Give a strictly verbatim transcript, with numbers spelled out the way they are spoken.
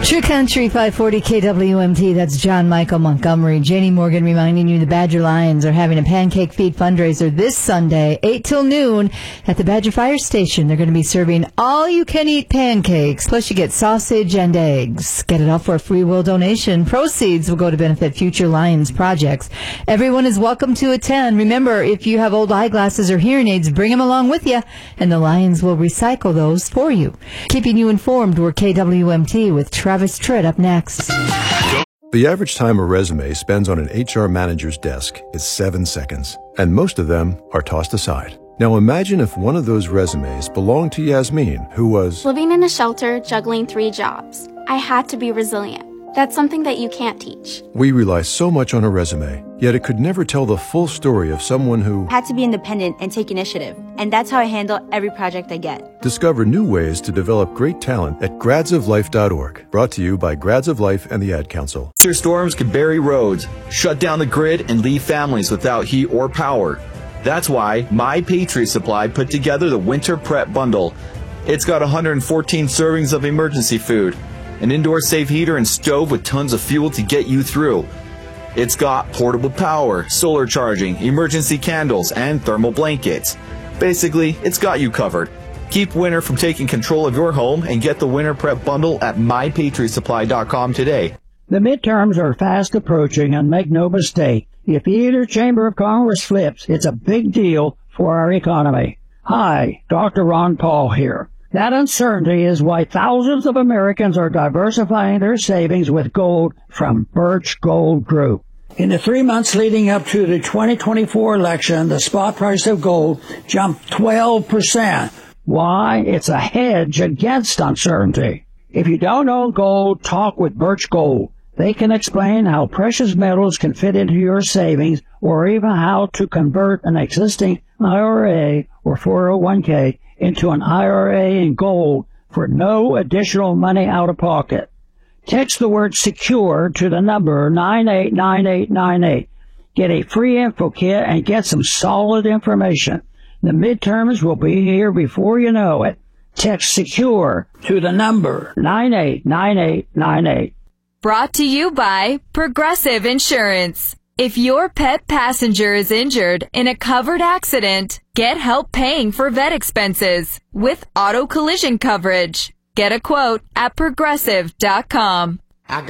True Country five forty K W M T, that's John Michael Montgomery. Janie Morgan reminding you the Badger Lions are having a pancake feed fundraiser this Sunday, eight till noon at the Badger Fire Station. They're going to be serving all-you-can-eat pancakes, plus you get sausage and eggs. Get it all for a free will donation. Proceeds will go to benefit future Lions projects. Everyone is welcome to attend. Remember, if you have old eyeglasses or hearing aids, bring them along with you, and the Lions will recycle those for you. Keeping you informed, we're K W M T with Travis Tritt up next. The average time a resume spends on an H R manager's desk is seven seconds, and most of them are tossed aside. Now imagine if one of those resumes belonged to Yasmin, who was living in a shelter, juggling three jobs. I had to be resilient. That's something that you can't teach. We rely so much on a resume, yet it could never tell the full story of someone who had to be independent and take initiative. And that's how I handle every project I get. Discover new ways to develop great talent at grads of life dot org. Brought to you by Grads of Life and the Ad Council. Winter storms could bury roads, shut down the grid, and leave families without heat or power. That's why My Patriot Supply put together the Winter Prep Bundle. It's got one hundred fourteen servings of emergency food, an indoor safe heater and stove with tons of fuel to get you through. It's got portable power, solar charging, emergency candles, and thermal blankets. Basically, it's got you covered. Keep winter from taking control of your home and get the Winter Prep Bundle at my patriot supply dot com today. The midterms are fast approaching, and make no mistake, if either chamber of Congress flips, it's a big deal for our economy. Hi, Doctor Ron Paul here. That uncertainty is why thousands of Americans are diversifying their savings with gold from Birch Gold Group. In the three months leading up to the twenty twenty-four election, the spot price of gold jumped twelve percent. Why? It's a hedge against uncertainty. If you don't own gold, talk with Birch Gold. They can explain how precious metals can fit into your savings, or even how to convert an existing I R A or four oh one K into an I R A in gold for no additional money out of pocket. Text the word SECURE to the number nine eight nine eight nine eight. Get a free info kit and get some solid information. The midterms will be here before you know it. Text SECURE to the number nine eight nine eight nine eight. Brought to you by Progressive Insurance. If your pet passenger is injured in a covered accident, get help paying for vet expenses with auto collision coverage. Get a quote at progressive dot com.